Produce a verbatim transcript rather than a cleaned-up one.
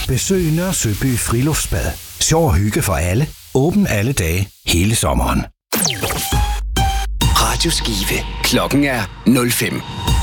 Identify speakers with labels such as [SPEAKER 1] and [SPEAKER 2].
[SPEAKER 1] Besøg Nørre Søby Friluftsbad. Sjov og hygge for alle. Åben alle dage, hele sommeren.
[SPEAKER 2] Radio Skive. Klokken er nul fem.